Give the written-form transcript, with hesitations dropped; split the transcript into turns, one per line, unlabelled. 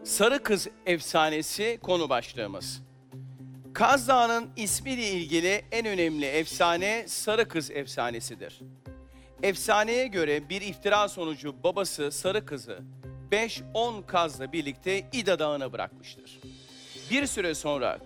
Sarı Kız efsanesi konu başlığımız. Kaz Dağı'nın ismiyle ilgili en önemli efsane Sarı Kız efsanesidir. Efsaneye göre bir iftira sonucu babası Sarı Kız'ı 5-10 kazla birlikte İda Dağı'na bırakmıştır. Bir süre sonra